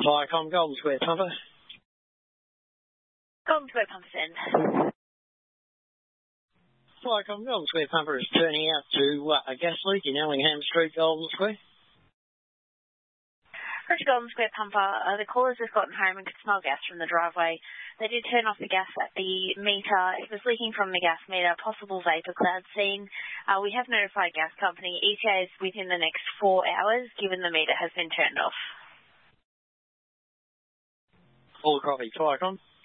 Viacom, Golden Square Pumper. Golden Square Pumper send. Viacom, Golden Square Pumper is turning out to a gas leak in Ellingham Street, Golden Square. Roger, Golden Square Pumper. The callers have gotten home and could smell gas from the driveway. They did turn off the gas at the meter. It was leaking from the gas meter, possible vapour cloud seen. We have notified gas company. ETA is within the next 4 hours, given the meter has been turned off. All copy, Viacom.